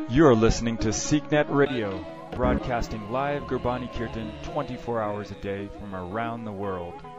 You're listening to SeekNet Radio, broadcasting live Gurbani Kirtan 24 hours a day from around the world.